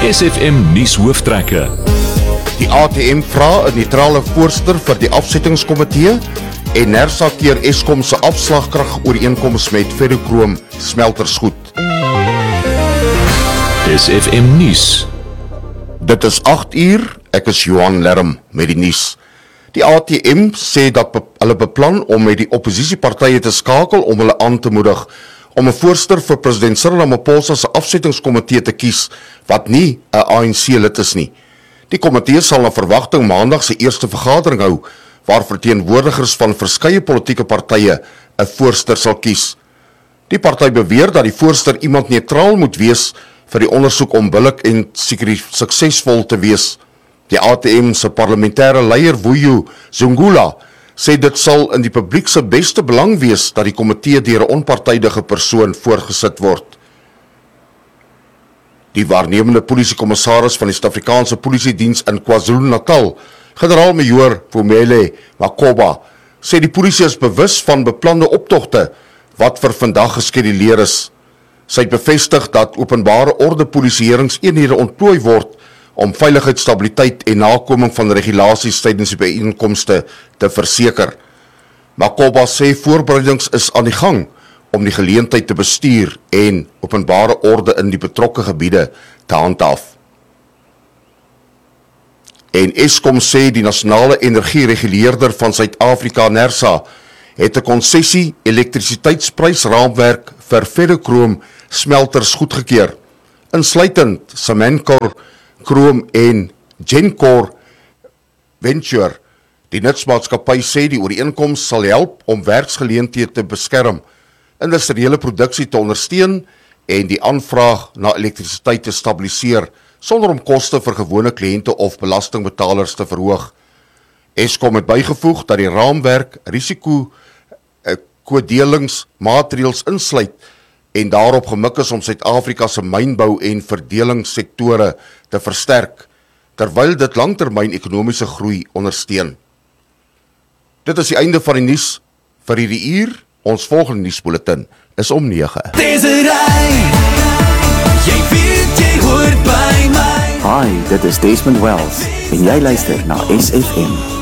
SFM nuus hooftrekke. Die ATM vra 'n neutrale voorsitter vir die afsettingskomitee en NERSA keer Eskom se afslagkrag-ooreenkoms met Ferrokroom smelters goed. SFM nuus. Dit is 8 uur, ek is Johan Lerm met die nuus. Die ATM sê dat hulle beplan om met die oppositiepartye te skakel om hulle aan te moedig om 'n voorsitter vir president Cyril Ramaphosa se afsettingskomitee te kies wat nie 'n ANC-lid is nie. Die komitee sal na verwagting maandag se eerste vergadering hou waar verteenwoordigers van verskeie politieke partye 'n voorsitter sal kies. Die party beweer dat die voorsitter iemand neutraal moet wees vir die ondersoek om billik en suksesvol te wees. Die ATM se parlementêre leier Vuyo Zungula sê dit sal in die publiek se beste belang wees dat die komitee deur 'n onpartydige persoon voorgesit word. Die waarnemende polisiekommissaris van die Suid-Afrikaanse Polisiediens in KwaZulu-Natal, generaal-majoor Vumile Makoba, sê die polisie is bewus van beplande optogte wat vir vandag geskeduleer is. Sy het bevestig dat openbare orde polisieeringseenhede ontplooi word om veiligheid, stabiliteit en nakoming van regulasies tydens die byeenkomste te verseker. Makoba sê voorbereidings is aan die gang om die geleentheid te bestuur en openbare orde in die betrokke gebiede te handhaaf. En Eskom sê die nasionale energiereguleerder van Suid-Afrika, NERSA, het 'n konsessie elektrisiteitsprysraamwerk vir Ferrokroom smelters goedgekeur, insluitend Samancor Chrome en Gencor Venture. Die nutsmaatskappy sê die ooreenkoms sal help om werksgeleenthede te beskerm, industriële produksie te ondersteun en die aanvraag na elektrisiteit te stabiliseer sonder om koste vir gewone kliënte of belastingbetalers te verhoog. Eskom het bygevoeg dat die raamwerk risiko-kodelingsmaatreëls insluit en daarop gemik is om Suid-Afrika se mynbou en verdelingssektore te versterk, terwyl dit langtermyn ekonomiese groei ondersteun. Dit is die einde van die nuus vir hierdie uur. Ons volgende nuusbulletin is om 9. Hi, dit is Desmond Wells en jy luister na SFM.